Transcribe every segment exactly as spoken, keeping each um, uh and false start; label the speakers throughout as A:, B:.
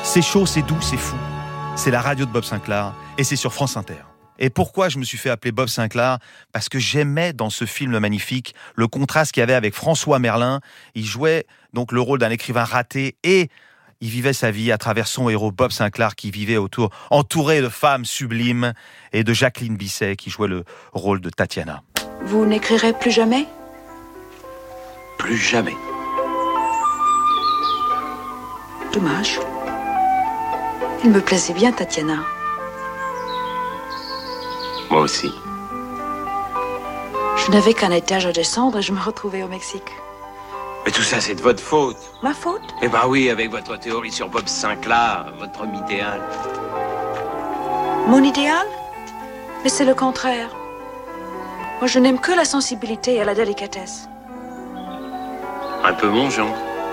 A: C'est chaud, c'est doux, c'est fou. C'est la radio de Bob Sinclair et c'est sur France Inter. Et pourquoi je me suis fait appeler Bob Sinclair ? Parce que j'aimais dans ce film magnifique le contraste qu'il y avait avec François Merlin. Il jouait donc le rôle d'un écrivain raté et il vivait sa vie à travers son héros Bob Sinclair qui vivait autour, entouré de femmes sublimes et de Jacqueline Bisset qui jouait le rôle de Tatiana.
B: Vous n'écrirez plus jamais ?
C: Plus jamais.
B: Dommage. Il me plaisait bien, Tatiana.
C: Moi aussi.
B: Je n'avais qu'un étage à descendre et je me retrouvais au Mexique.
C: Mais tout ça, c'est de votre faute.
B: Ma faute ?
C: Eh ben oui, avec votre théorie sur Bob Sinclair, votre homme idéal.
B: Mon idéal ? Mais c'est le contraire. Moi, je n'aime que la sensibilité et la délicatesse.
C: Un peu mon genre.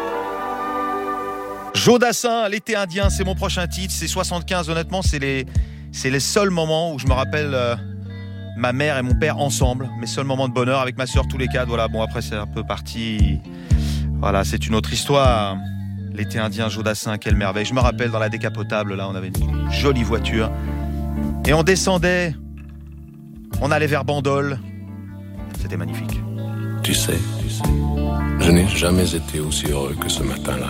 A: Joe Dassin, l'été indien, c'est mon prochain titre. C'est soixante-quinze, honnêtement, c'est les, c'est les seuls moments où je me rappelle euh, ma mère et mon père ensemble. Mes seuls moments de bonheur avec ma sœur, tous les quatre. Voilà, bon, après, c'est un peu parti. Voilà, c'est une autre histoire. L'été indien, Joe Dassin, quelle merveille. Je me rappelle dans la décapotable, là, on avait une jolie voiture. Et on descendait. On allait vers Bandol. C'était magnifique.
D: Tu sais, tu sais, je n'ai jamais été aussi heureux que ce matin-là.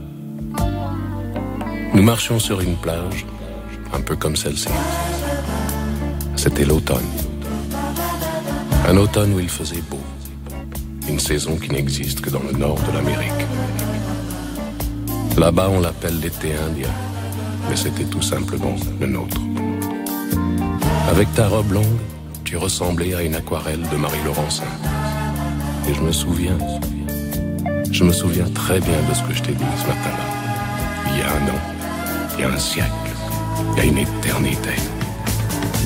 D: Nous marchions sur une plage, un peu comme celle-ci. C'était l'automne. Un automne où il faisait beau. Une saison qui n'existe que dans le nord de l'Amérique. Là-bas, on l'appelle l'été indien, mais c'était tout simplement le nôtre. Avec ta robe longue, tu ressemblais à une aquarelle de Marie Laurencin. Et je me souviens, je me souviens très bien de ce que je t'ai dit ce matin-là. Il y a un an. Il y a un siècle, il y a une éternité.